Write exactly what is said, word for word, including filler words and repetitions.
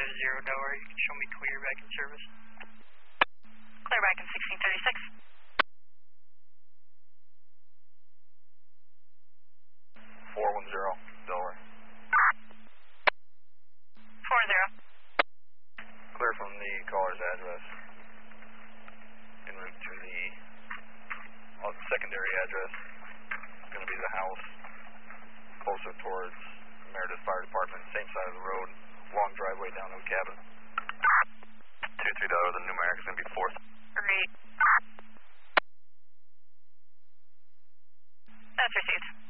zero Delaware, you can show me clear back in service. Clear back in sixteen thirty-six. four one zero, Delaware. four zero. Clear from the caller's address. En route to the uh, secondary address. It's going to be the house closer towards Meredith Fire Department, same side of the road, long driveway down to the cabin. two three Delaware, the numeric is going to be fourth. Great. That's received.